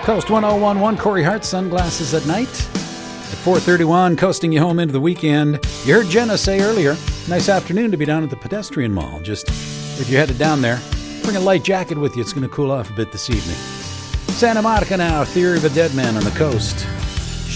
Coast 1011, Corey Hart, Sunglasses at Night. At 4:31, coasting you home into the weekend. You heard Jenna say earlier, nice afternoon to be down at the Pedestrian Mall. Just, if you're headed down there, bring a light jacket with you. It's going to cool off a bit this evening. Santa Monica now, Theory of a Dead Man on the coast.